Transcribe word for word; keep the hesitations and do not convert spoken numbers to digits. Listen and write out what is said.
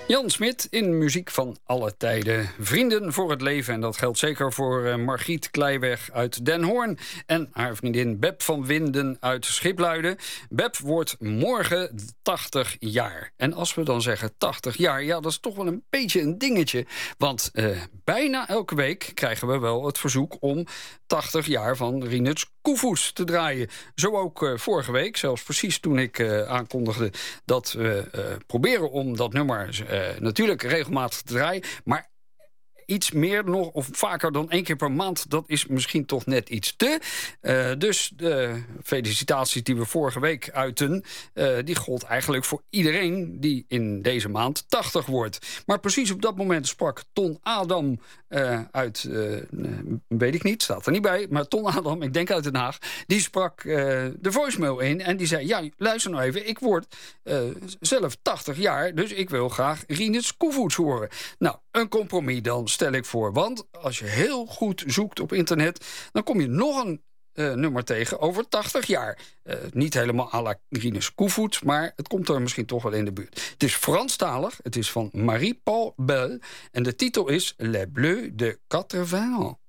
Jan Smit in Muziek van alle tijden. Vrienden voor het leven. En dat geldt zeker voor uh, Margriet Kleiweg uit Den Hoorn. En haar vriendin Beb van Winden uit Schipluiden. Beb wordt morgen tachtig jaar. En als we dan zeggen tachtig jaar, ja, dat is toch wel een beetje een dingetje. Want uh, bijna elke week krijgen we wel het verzoek om tachtig jaar van Rinus Koevoets te draaien. Zo ook uh, vorige week, zelfs precies toen ik uh, aankondigde dat we uh, proberen om dat nummer uh, natuurlijk regelmatig te draaien. Maar iets meer nog, of vaker dan één keer per maand, dat is misschien toch net iets te. Uh, dus de felicitaties die we vorige week uiten, uh, die gold eigenlijk voor iedereen die in deze maand tachtig wordt. Maar precies op dat moment sprak Ton Adam uh, uit, uh, weet ik niet, staat er niet bij, maar Ton Adam, ik denk uit Den Haag, die sprak uh, de voicemail in en die zei, ja, luister nou even, ik word uh, zelf tachtig jaar, dus ik wil graag Rinus Koevoets horen. Nou, een compromis dan, stel ik voor. Want als je heel goed zoekt op internet, dan kom je nog een uh, nummer tegen over tachtig jaar. Uh, niet helemaal à la Rinus Koevoets, maar het komt er misschien toch wel in de buurt. Het is Franstalig, het is van Marie-Paul Bell en de titel is Les Bleus de quatre-vingts ans.